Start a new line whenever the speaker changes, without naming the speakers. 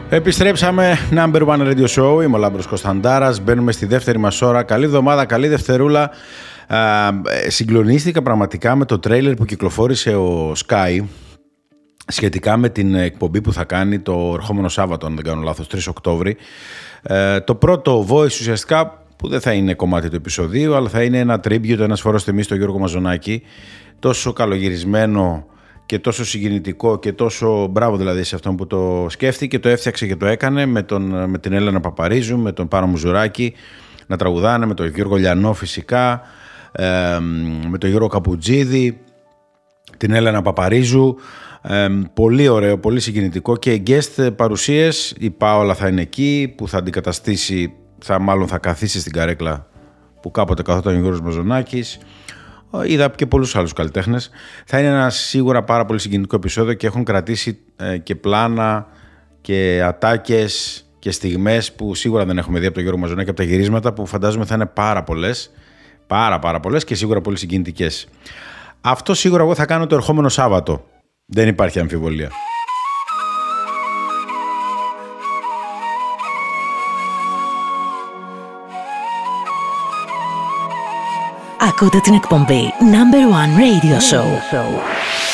Επιστρέψαμε, Number One Radio Show, είμαι ο Λάμπρος Κωνσταντάρας, μπαίνουμε στη δεύτερη μας ώρα. Καλή εβδομάδα, καλή Δευτερούλα. Συγκλονίστηκα πραγματικά με το τρέιλερ που κυκλοφόρησε ο Sky σχετικά με την εκπομπή που θα κάνει το ερχόμενο Σάββατο, αν δεν κάνω λάθος, 3 Οκτώβρη. Το πρώτο voice ουσιαστικά, που δεν θα είναι κομμάτι του επεισοδίου, αλλά θα είναι ένα tribute, ένας φόρος τιμής στον Γιώργο Μαζονάκη, τόσο καλογυρισμένο και τόσο συγκινητικό και τόσο μπράβο δηλαδή σε αυτόν που το σκέφτηκε, το έφτιαξε και το έκανε με την Έλενα Παπαρίζου, με τον Πάρο Μουζουράκη να τραγουδάνε, με τον Γιώργο Λιανό φυσικά, με τον Γιώργο Καπουτζίδη, την Έλενα Παπαρίζου. Πολύ ωραίο, πολύ συγκινητικό και guest παρουσίες. Η Πάολα θα είναι εκεί που θα αντικαταστήσει, μάλλον θα καθίσει στην καρέκλα που κάποτε καθόταν ο Γιώργος Μαζονάκης. Είδα και πολλούς άλλους καλλιτέχνες. Θα είναι ένα σίγουρα πάρα πολύ συγκινητικό επεισόδιο και έχουν κρατήσει και πλάνα και ατάκες και στιγμές που σίγουρα δεν έχουμε δει από τον Γιώργο Μαζονάκη, από τα γυρίσματα που φαντάζομαι θα είναι πάρα πολλές, πάρα πολλές και σίγουρα πολύ συγκινητικές. Αυτό σίγουρα εγώ θα κάνω το ερχόμενο Σάββατο. Δεν υπάρχει αμφιβολία.
Ακούτε την εκπομπή Number One Radio Show.